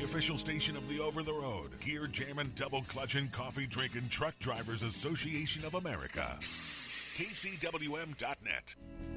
official station of the Over the Road, Gear Jammin', Double Clutchin', Coffee Drinkin' Truck Drivers Association of America. KCWM.net.